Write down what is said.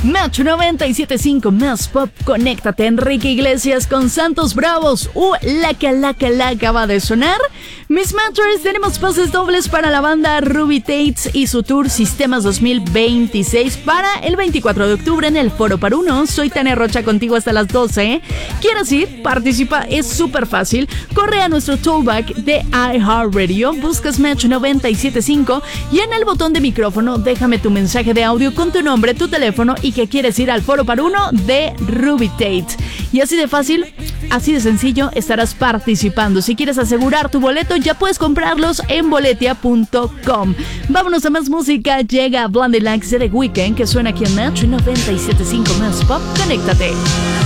Match 97.5 más pop. Conéctate. Enrique Iglesias con Santos Bravos. Laca va de sonar. Miss Matchers, tenemos pases dobles para la banda Ruby Tates y su tour Sistemas 2026 para el 24 de octubre en el Foro Par Uno. Soy Tania Rocha contigo hasta las 12. ¿Quieres ir? Participa, es súper fácil. Corre a nuestro toolback de iHeartRadio, buscas Match 97.5 y en el botón de micrófono déjame tu mensaje de audio con tu nombre, tu teléfono y que quieres ir al Foro Par Uno de Ruby Tate. Y así de fácil, así de sencillo, estarás participando. Si quieres asegurar tu boleto, ya puedes comprarlos en boletia.com. Vámonos a más música. Llega Blondie Likes de The Weeknd, que suena aquí en Match 97.5 más pop. Conéctate.